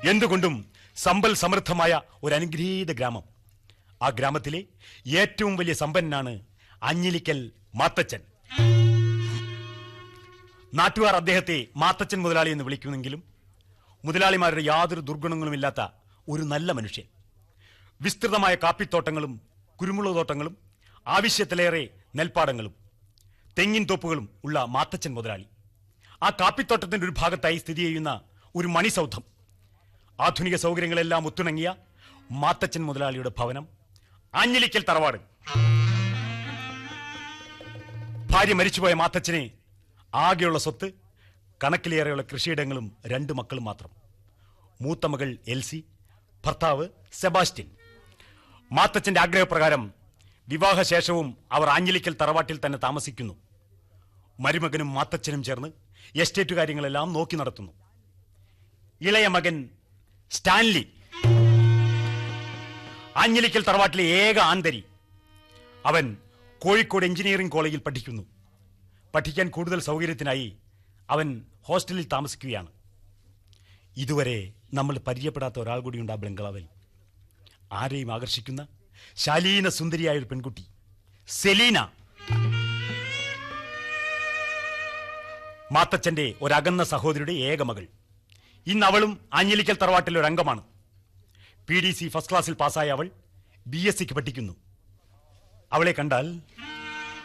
എന്തുകൊണ്ടും സമ്പൽ സമൃദ്ധമായ ഒരു അനുഗ്രഹീത ഗ്രാമം. ആ ഗ്രാമത്തിലെ ഏറ്റവും വലിയ സമ്പന്നനാണ് അഞ്ഞിലിക്കൽ മാത്തച്ചൻ. നാട്ടുകാർ അദ്ദേഹത്തെ മാത്തച്ചൻ മുതലാളി എന്ന് വിളിക്കുമെങ്കിലും മുതലാളിമാരുടെ യാതൊരു ദുർഗുണങ്ങളുമില്ലാത്ത ഒരു നല്ല മനുഷ്യൻ. വിസ്തൃതമായ കാപ്പിത്തോട്ടങ്ങളും കുരുമുളക് തോട്ടങ്ങളും ആവശ്യത്തിലേറെ നെൽപ്പാടങ്ങളും തെങ്ങിൻ തോപ്പുകളും ഉള്ള മാത്തച്ചൻ മുതലാളി. ആ കാപ്പിത്തോട്ടത്തിന്റെ ഒരു ഭാഗത്തായി സ്ഥിതി ചെയ്യുന്ന ഒരു മണിസൗധം, ആധുനിക സൗകര്യങ്ങളെല്ലാം ഒത്തിണങ്ങിയ മാത്തച്ചൻ മുതലാളിയുടെ ഭവനം അഞ്ഞിലിക്കൽ തറവാട്. ഭാര്യ മരിച്ചുപോയ മാത്തച്ചനെ ആകെയുള്ള സ്വത്ത് കണക്കിലേറെയുള്ള കൃഷിയിടങ്ങളും 2 മക്കളും മാത്രം. മൂത്ത മകൾ എൽസി, ഭർത്താവ് സെബാസ്റ്റ്യൻ. മാത്തച്ചന്റെ ആഗ്രഹപ്രകാരം വിവാഹശേഷവും അവർ ആഞ്ഞിലിക്കൽ തറവാട്ടിൽ തന്നെ താമസിക്കുന്നു. മരുമകനും മാത്തച്ഛനും ചേർന്ന് എസ്റ്റേറ്റ് കാര്യങ്ങളെല്ലാം നോക്കി നടത്തുന്നു. ഇളയ മകൻ സ്റ്റാൻലി ആഞ്ഞിലിക്കൽ തറവാട്ടിലെ ഏക ആന്തരി. അവൻ കോഴിക്കോട് എഞ്ചിനീയറിംഗ് കോളേജിൽ പഠിക്കുന്നു. പഠിക്കാൻ കൂടുതൽ സൗകര്യത്തിനായി അവൻ ഹോസ്റ്റലിൽ താമസിക്കുകയാണ്. ഇതുവരെ നമ്മൾ പരിചയപ്പെടാത്ത ഒരാൾ കൂടിയുണ്ട് ആ ബംഗ്ലാവിൽ. ആരെയും ആകർഷിക്കുന്ന ശാലീന സുന്ദരിയായ ഒരു പെൺകുട്ടി, സെലീന. മാത്തച്ഛന്റെ ഒരകന്ന സഹോദരിയുടെ ഏക മകൾ. ഇന്ന് അവളും ആഞ്ഞിലിക്കൽ തറവാട്ടിലെ ഒരു അംഗമാണ്. PDC ഫസ്റ്റ് ക്ലാസ്സിൽ പാസ്സായ അവൾ BSc പഠിക്കുന്നു. അവളെ കണ്ടാൽ